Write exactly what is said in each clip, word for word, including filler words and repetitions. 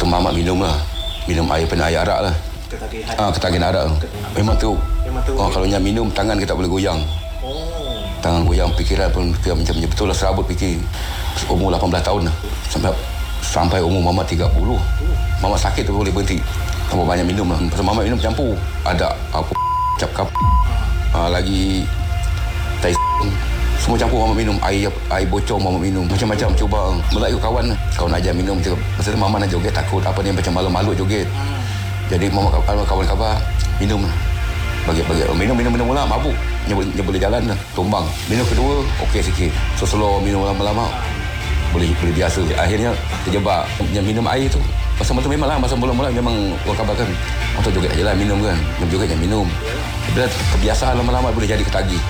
Mamat minum lah. Minum air pernah air arak lah. Ketagihan. Ah, ketagihan arak. Memang teruk. Memang teruk. Oh, kalau nak minum, tangan kita boleh goyang. Oh. Tangan goyang, fikiran pun fikir macam betul lah, serabut fikir. Umur lapan belas tahun lah. Sampai sampai umur Mamat tiga puluh. Mamat sakit tu boleh berhenti. Tambah banyak minum lah. Pasal Mamat minum campur. Ada apa, cap kap. Ah, lagi tai semua campur Mamat minum. Air air bocor Mamat minum. Macam-macam cuba. Melayu kawan lah. Kawan ajar minum. Masa tu Mamat nak joget, takut apa ni, macam malu-malu joget. Jadi Mamat kawan khabar minum lah. Bagi bagi minum minum minum mula mabuk. Dia boleh, dia boleh jalan lah, tumbang. Minum kedua okey sikit. So slow minum lama-lama boleh boleh biasa. Akhirnya terjebak. Yang minum air tu masa-masa memanglah masa mula-mula memang orang khabarkan untuk joget aje lah minum kan. Yang joget yang minum. Bila kebiasaan lama-lama boleh jadi ketagih.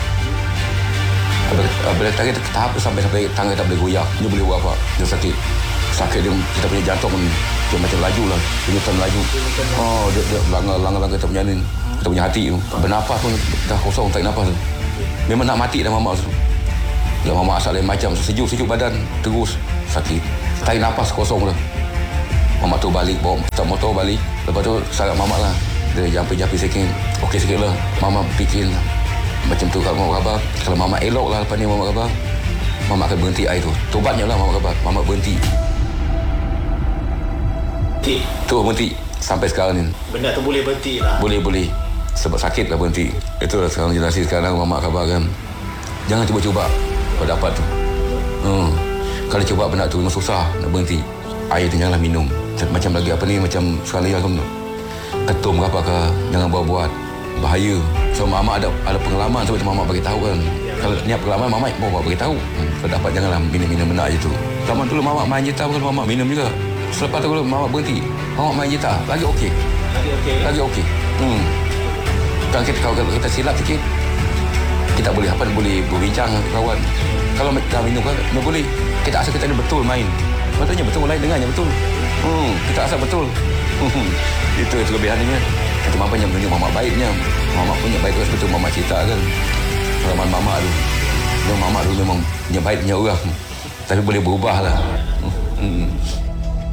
Bila ketagih tu tahap tu sampai sampai tangan tak boleh goyah. Dia boleh buat apa? Dia sakit. Sakit dia, kita punya jantung dia macam laju lah. Denyutan laju. Oh, dia, dia langgar-langgar kita punya ni. Kita punya hati tu. Bernafas pun dah kosong, tak nafas tu. Memang nak mati dah Mamat tu. Ya Mamat asal lain macam. Sejuk-sejuk badan, terus sakit. Tarik nafas kosong tu. Mamat tu balik, bawa tak motor balik. Lepas tu sarat Mamat lah. Dia jampi-jampi sikit. Okey sikit lah. Mamat fikir macam tu kalau Mamat khabar. Kalau Mamat elok lah lepas ni Mamat khabar. Mamat akan berhenti air tu. Tobatnya lah Mamat khabar. Mamat berhenti. Berhenti? Tu berhenti. Sampai sekarang ni. Benda tu boleh berhenti lah? Boleh, boleh. Sebab sakit lah berhenti. Itulah sekarang generasi sekarang Mamat khabar kan. Jangan cuba-cuba kalau dapat tu. Hmm. Kalau cuba benda tu memang susah nak berhenti. Air tu janganlah minum. Macam lagi apa ni, macam sekali lah ketum ke apa ke, jangan buat-buat. Bahaya. So Mamat ada ada pengalaman sebab tu Mamat bagi tahu kan. Kalau niat pengalaman Mamat bawa bagi tahu. Hmm. Kalau dapat janganlah minum-minum benda je tu. Zaman dulu Mamat main gitar pun Mamat minum juga. Selepas tu Mamat berhenti, Mamat main gitar lagi okey. Lagi okey. Lagi okey. Hmm. Kalau kita kalau kita silap sikit, kita boleh apa boleh berbincang dengan kawan. Kalau kita minum kan, no boleh. Kita asal kita ni betul main. Patutnya betul lain dengannya betul. Hmm, kita asal betul. Hmm. Itu itu kelebihannya. Kita mampu yang menunjuk Mamat baiknya. Mamat punya baik tu betul Mamat cerita kan. Pengalaman Mamat tu. Memang Mamat tu memang punya baik punya orang. Tapi boleh berubah lah. Hmm.